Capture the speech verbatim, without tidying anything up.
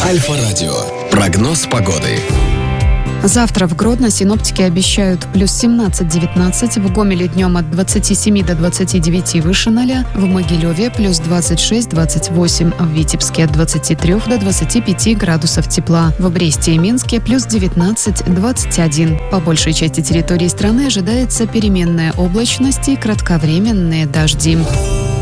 Альфа-радио. Прогноз погоды. Завтра в Гродно синоптики обещают плюс семнадцать-девятнадцать, в Гомеле днем от двадцати семи до двадцати девяти выше ноля, в Могилеве плюс двадцать шесть-двадцать восемь, в Витебске от двадцати трёх до двадцати пяти градусов тепла, в Бресте и Минске плюс девятнадцать-двадцать один. По большей части территории страны ожидается переменная облачность и кратковременные дожди.